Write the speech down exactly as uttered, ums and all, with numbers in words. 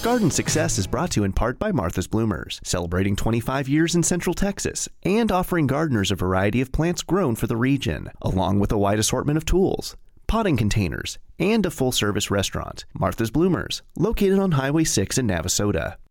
Garden Success is brought to you in part by Martha's Bloomers, celebrating twenty-five years in Central Texas and offering gardeners a variety of plants grown for the region, along with a wide assortment of tools, potting containers, and a full-service restaurant. Martha's Bloomers, located on Highway six in Navasota.